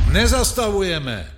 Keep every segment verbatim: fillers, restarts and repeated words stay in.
Nezastavujeme.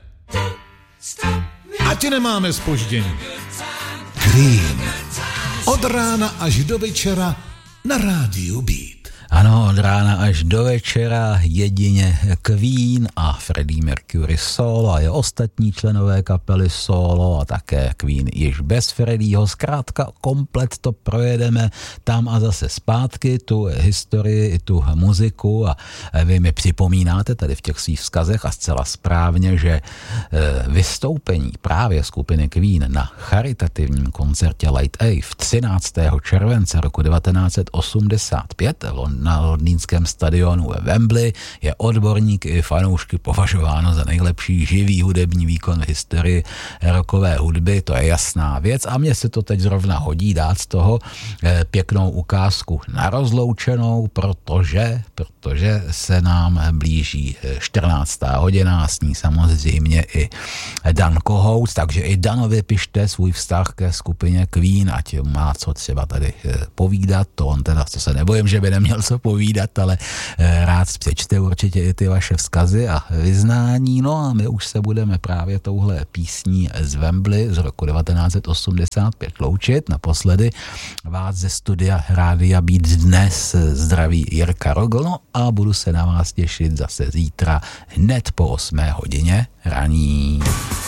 Ať nemáme zpoždění. Queen. Od rána až do večera na rádiu Beat. Ano, od rána až do večera jedině Queen a Freddie Mercury solo a je ostatní členové kapely solo a také Queen již bez Freddieho. Zkrátka komplet to projedeme tam a zase zpátky, tu historii i tu muziku a vy mi připomínáte tady v těch svých vzkazech a zcela správně, že vystoupení právě skupiny Queen na charitativním koncertě Light Aid třináctého července roku devatenáct set osmdesát pět na londýnském stadionu ve Wembley je odborníky i fanoušky považováno za nejlepší živý hudební výkon v historii rockové hudby, to je jasná věc a mně se to teď zrovna hodí dát z toho eh, pěknou ukázku na rozloučenou, protože, protože se nám blíží čtrnáctá hodina a s ní samozřejmě i Dan Kohouc, takže i Danovi pište svůj vztah ke skupině Queen, ať má co třeba tady eh, povídat, to on teda, co se nebojím, že by neměl co povídat, ale rád přečte určitě i ty vaše vzkazy a vyznání. No a my už se budeme právě touhle písní z Wembley z roku devatenáct set osmdesát pět loučit. Naposledy vás ze studia Rádia Beat dnes zdraví Jirka Rogl, no a budu se na vás těšit zase zítra hned po osmé hodině raní.